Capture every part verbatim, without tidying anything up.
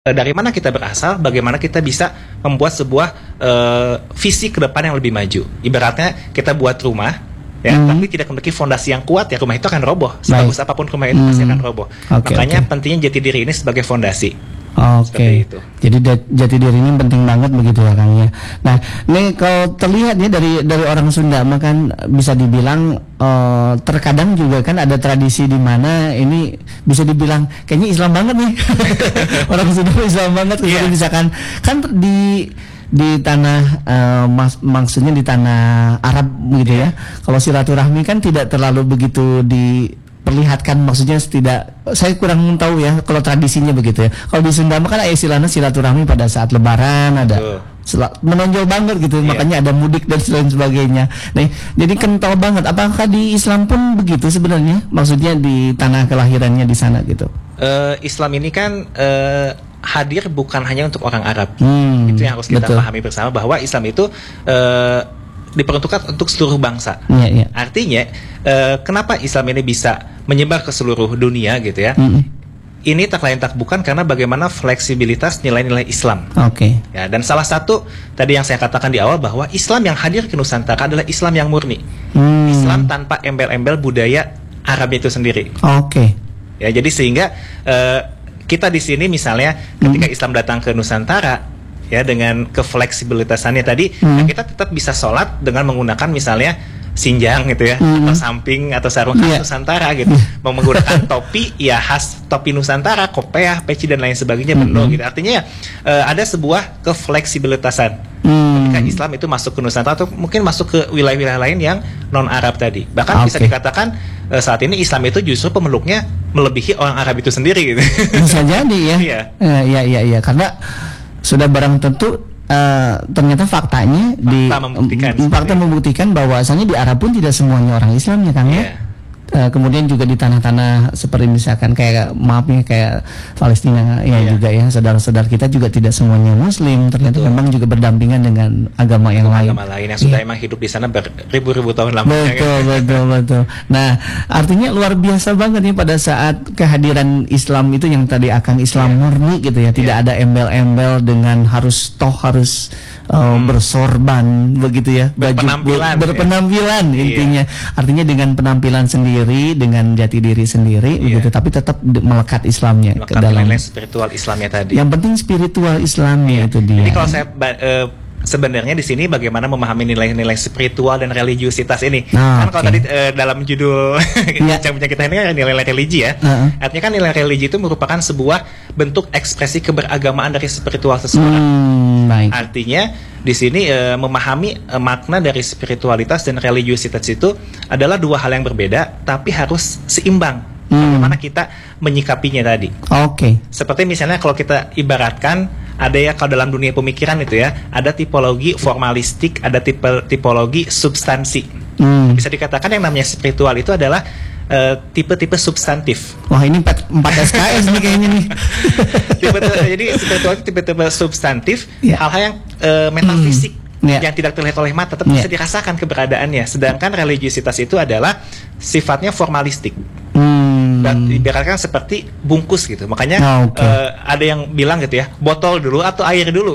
Dari mana kita berasal, bagaimana kita bisa membuat sebuah uh, visi ke depan yang lebih maju. Ibaratnya kita buat rumah, ya, hmm. tapi tidak memiliki fondasi yang kuat, ya rumah itu akan roboh. Sebagus Baik. apapun rumah itu hmm. pasti akan roboh. Okay, Makanya okay. pentingnya jati diri ini sebagai fondasi. Oke, okay. Jadi jati diri ini penting banget begitu ya Kang ya. Nah, ini kalau terlihat ya dari dari orang Sunda, kan bisa dibilang uh, terkadang juga kan ada tradisi di mana ini bisa dibilang kayaknya Islam banget nih. Orang Sunda Islam banget, yeah. misalkan kan di di tanah uh, mak maksudnya di tanah Arab gitu ya. Kalau silaturahmi kan tidak terlalu begitu di perlihatkan, maksudnya tidak, saya kurang tahu ya kalau tradisinya begitu ya. Kalau di Sunda kan istilahnya silaturahmi pada saat Lebaran ada uh. menonjol banget gitu, yeah. makanya ada mudik dan lain sebagainya. Nah, jadi kental banget. Apakah di Islam pun begitu sebenarnya? Maksudnya di tanah kelahirannya di sana gitu? Uh, Islam ini kan uh, hadir bukan hanya untuk orang Arab. Hmm, itu yang harus kita betul. pahami bersama, bahwa Islam itu uh, diperuntukkan untuk seluruh bangsa. Ya, ya. Artinya, uh, kenapa Islam ini bisa menyebar ke seluruh dunia gitu ya? Mm. Ini tak lain tak bukan karena bagaimana fleksibilitas nilai-nilai Islam. Oke. Okay. Ya, dan salah satu tadi yang saya katakan di awal bahwa Islam yang hadir ke Nusantara adalah Islam yang murni. Mm. Islam tanpa embel-embel budaya Arab itu sendiri. Oke. Okay. Ya, jadi sehingga uh, kita di sini misalnya ketika mm. Islam datang ke Nusantara, ya dengan kefleksibilitasannya tadi, hmm. ya kita tetap bisa sholat dengan menggunakan misalnya sinjang gitu ya, hmm. atau samping atau sarung khas yeah. Nusantara gitu, mau menggunakan topi ya khas topi Nusantara, kopiah, peci dan lain sebagainya, hmm. penuh gitu. Artinya uh, ada sebuah kefleksibilitasan hmm. ketika Islam itu masuk ke Nusantara atau mungkin masuk ke wilayah-wilayah lain yang non Arab tadi. Bahkan okay. bisa dikatakan uh, saat ini Islam itu justru pemeluknya melebihi orang Arab itu sendiri gitu. Bisa jadi ya. Iya, iya, iya, ya. Karena sudah barang tentu uh, ternyata faktanya fakta di membuktikan, um, fakta membuktikan bahwasanya di Arab pun tidak semuanya orang Islam ya Kang ya. Yeah. Uh, kemudian juga di tanah-tanah seperti misalkan kayak maafnya kayak Palestina ya yeah. juga ya, saudara-saudara kita juga tidak semuanya Muslim, ternyata Betul. memang juga berdampingan dengan agama yang agama lain. Agama lain yang sudah yeah. emang hidup di sana beribu-ribu tahun lamanya. Betul, kan? betul, betul. Nah, artinya luar biasa banget nih pada saat kehadiran Islam itu yang tadi Akang Islam yeah. murni gitu ya, tidak yeah. ada embel-embel dengan harus toh harus uh, hmm. bersorban begitu ya, berpenampilan, baju berpenampilan ya. intinya. Yeah. Artinya dengan penampilan sendiri, dengan jati diri sendiri yeah. begitu, tapi tetap melekat Islamnya melekat ke dalam nilai spiritual Islamnya tadi. Yang penting spiritual Islamnya yeah. itu dia. Jadi kalau saya uh, sebenarnya di sini bagaimana memahami nilai-nilai spiritual dan religiusitas ini. Nah, kan okay. kalau tadi uh, dalam judul bincang-bincang kita ini kan nilai-nilai religi ya. Uh-huh. Artinya kan nilai religi itu merupakan sebuah bentuk ekspresi keberagamaan dari spiritual seseorang. Hmm, baik. Artinya di sini uh, memahami uh, makna dari spiritualitas dan religiusitas itu adalah dua hal yang berbeda tapi harus seimbang. Hmm. Bagaimana kita menyikapinya tadi. Oke. Okay. Seperti misalnya kalau kita ibaratkan ada ya kalau dalam dunia pemikiran itu ya, ada tipologi formalistik, ada tipe tipologi substansi. Hmm. Bisa dikatakan yang namanya spiritual itu adalah tipe-tipe uh, substantif. Wah, ini empat S K S nih kayaknya nih. tipe, jadi spiritual itu tipe-tipe substantif, yeah. hal-hal yang uh, metafisik. Hmm. Yeah. Yang tidak terlihat oleh mata, tapi yeah. bisa dirasakan keberadaannya. Sedangkan religiusitas itu adalah sifatnya formalistik. Hmm. Dan ibaratkan seperti bungkus gitu. Makanya oh, okay. uh, ada yang bilang gitu ya, botol dulu atau air dulu.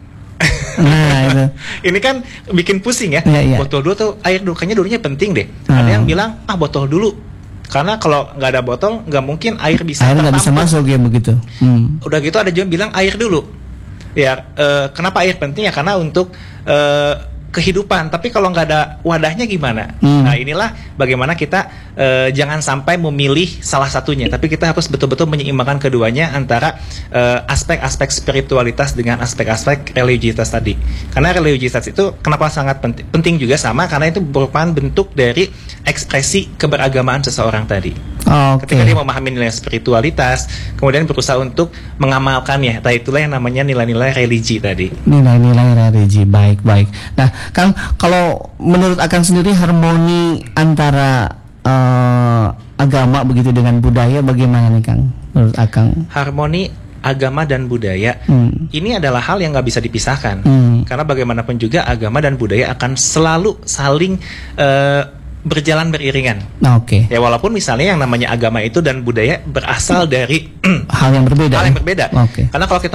Nah, itu. Ini kan bikin pusing ya. Yeah, yeah. Botol dulu atau air dulu, kayaknya dulunya penting deh. Hmm. Ada yang bilang ah botol dulu. Karena kalau nggak ada botol, nggak mungkin air bisa air nggak bisa masuk ya begitu. Hmm. Udah gitu ada juga yang bilang air dulu. Ya, uh, kenapa air penting ya? Karena untuk uh, kehidupan. Tapi kalau nggak ada wadahnya gimana? Hmm. Nah, inilah bagaimana kita uh, jangan sampai memilih salah satunya, tapi kita harus betul-betul menyeimbangkan keduanya antara aspek-aspek uh, spiritualitas dengan aspek-aspek religiusitas tadi. Karena religiusitas itu kenapa sangat penting? Penting juga sama karena itu merupakan bentuk dari ekspresi keberagamaan seseorang tadi. Oh, okay. Ketika dia memahami nilai spiritualitas, kemudian berusaha untuk mengamalkannya. Nah, itulah yang namanya nilai-nilai religi tadi. Nilai-nilai religi, baik-baik. Nah, Kang, kalau menurut Akang sendiri harmoni antara uh, agama begitu dengan budaya bagaimana nih Kang? Menurut Akang? Harmoni agama dan budaya hmm. ini adalah hal yang nggak bisa dipisahkan. Hmm. Karena bagaimanapun juga agama dan budaya akan selalu saling uh, berjalan beriringan. Oke. Okay. Ya walaupun misalnya yang namanya agama itu dan budaya berasal dari hal yang berbeda. Hal yang berbeda. Oke. Okay. Karena kalau kita